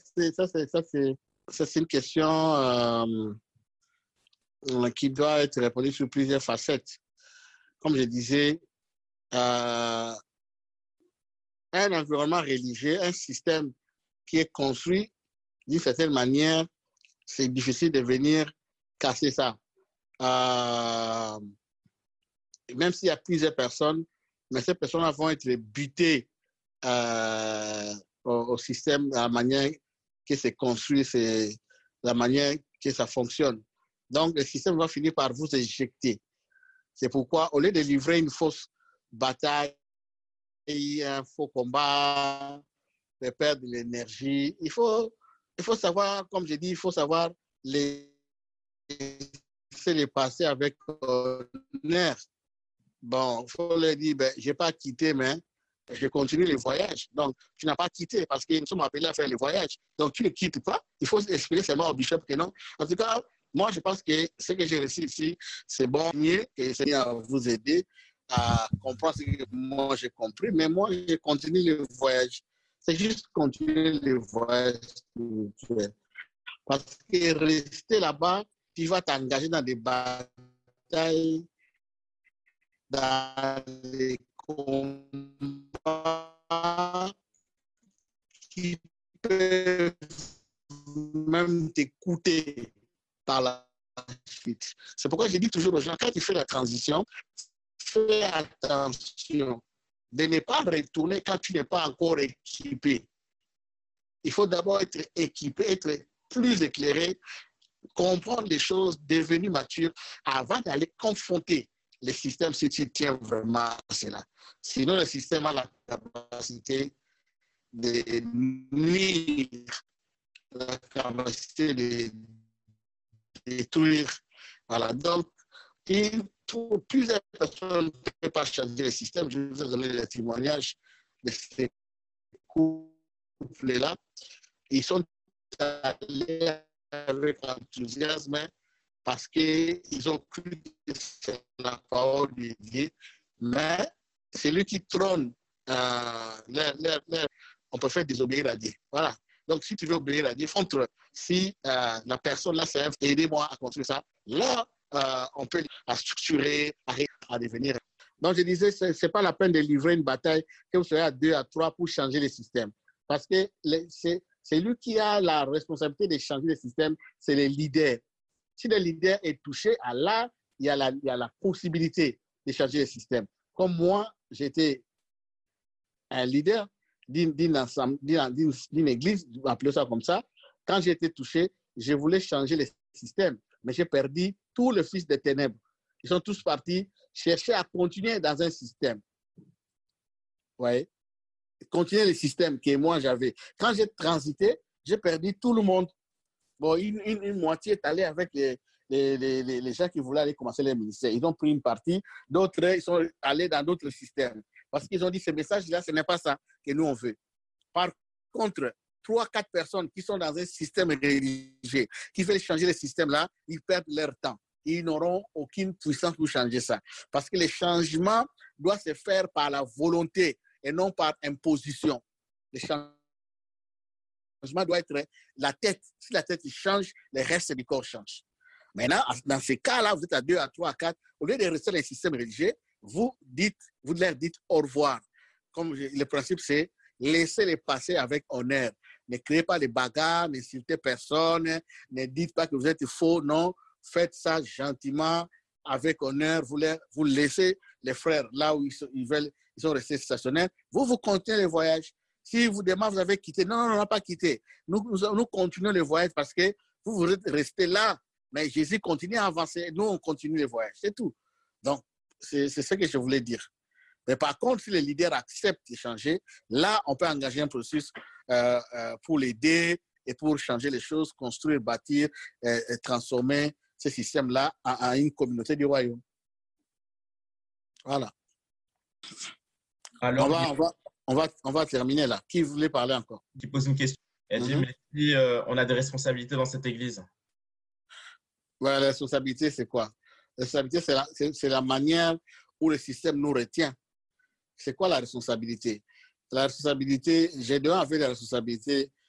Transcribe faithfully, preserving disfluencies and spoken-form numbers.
c'est, ça, c'est, ça, c'est, ça, c'est une question euh, qui doit être répondue sur plusieurs facettes. Comme je disais, euh, un environnement religieux, un système qui est construit d'une certaine manière, c'est difficile de venir casser ça. Euh, même s'il y a plusieurs personnes, mais ces personnes vont être butées euh, au, au système, à la manière que c'est construit, c'est la manière que ça fonctionne. Donc, le système va finir par vous éjecter. C'est pourquoi, au lieu de livrer une fausse bataille, un faux combat, de perdre de l'énergie, il faut, il faut savoir, comme je dis, il faut savoir les, les passer avec honneur. Bon, il faut leur dire, ben, je n'ai pas quitté, mais je continue le voyage. Donc, tu n'as pas quitté parce que nous sommes appelés à faire le voyage. Donc, tu ne quittes pas. Il faut expliquer seulement au bishop que non. En tout cas, moi, je pense que ce que j'ai réussi ici, c'est bon, mieux, et c'est à vous aider à comprendre ce que moi j'ai compris. Mais moi, je continue le voyage. C'est juste continuer le voyage spirituel. Parce que rester là-bas, tu vas t'engager dans des batailles, dans les combats qui peuvent même t'écouter par la suite. C'est pourquoi je dis toujours aux gens, quand tu fais la transition, fais attention de ne pas retourner quand tu n'es pas encore équipé. Il faut d'abord être équipé, être plus éclairé, comprendre les choses, devenir mature avant d'aller confronter le système si tu tiens vraiment à cela. Sinon, le système a la capacité de nuire, la capacité de détruire. Voilà. Donc, il, pour plusieurs personnes ne peuvent pas changer le système. Je vais vous donner les témoignages de ces couples-là. Ils sont allés avec enthousiasme parce qu'ils ont cru que c'est la parole de Dieu, mais celui qui trône, euh, leur, leur, leur, on peut faire désobéir à Dieu. Voilà. Donc, si tu veux obéir à Dieu, contre, si euh, la personne là, c'est aidez-moi à construire ça, là, euh, on peut la structurer, à, à devenir. Donc, je disais, ce n'est pas la peine de livrer une bataille que vous soyez à deux, à trois pour changer le système. Parce que c'est, c'est lui qui a la responsabilité de changer le système, c'est le leader. Si le leader est touché, à là, il y a la, il y a la possibilité de changer le système. Comme moi, j'étais un leader d'une, d'une, d'une, d'une église, appelez ça comme ça. Quand j'ai été touché, je voulais changer le système, mais j'ai perdu tous les fils des ténèbres. Ils sont tous partis chercher à continuer dans un système. Vous voyez? Continuer le système que moi j'avais. Quand j'ai transité, j'ai perdu tout le monde. Bon, une, une, une moitié est allée avec les, les, les, les gens qui voulaient aller commencer les ministères. Ils ont pris une partie. D'autres, ils sont allés dans d'autres systèmes. Parce qu'ils ont dit, ce message-là, ce n'est pas ça que nous, on veut. Par contre, trois, quatre personnes qui sont dans un système religieux, qui veulent changer le système-là, ils perdent leur temps. Ils n'auront aucune puissance pour changer ça. Parce que le changement doit se faire par la volonté et non par imposition. Le changement doit être la tête. Si la tête change, le reste du corps change. Maintenant, dans ces cas-là, vous êtes à deux, à trois, à quatre. Au lieu de rester dans le système religieux, vous dites, vous leur dites au revoir. Comme je, le principe, c'est laissez-les passer avec honneur. Ne créez pas de bagarres, n'insultez personne, ne dites pas que vous êtes faux, non. Faites ça gentiment, avec honneur. Vous, les, vous laissez les frères là où ils, sont, ils veulent, ils sont restés stationnaires. Vous, vous continuez le voyage. Si vous demandez, vous avez quitté. Non, non, on n'a pas quitté. Nous, nous, nous continuons le voyage parce que vous, vous êtes restés là. Mais Jésus continue à avancer. Nous, on continue le voyage. C'est tout. Donc, c'est, c'est ce que je voulais dire. Mais par contre, si les leaders acceptent de changer, là, on peut engager un processus euh, euh, pour l'aider et pour changer les choses, construire, bâtir, euh, et transformer ce système-là en, en une communauté du royaume. Voilà. Alors, on va, on va, on va, on va terminer là. Qui voulait parler encore? Qui pose une question. Elle dit, mm-hmm. mais si euh, on a des responsabilités dans cette église? Ouais, la responsabilité, c'est quoi? La responsabilité, c'est la, c'est, c'est la manière où le système nous retient. C'est quoi la responsabilité? La responsabilité, j'ai dû avoir la responsabilité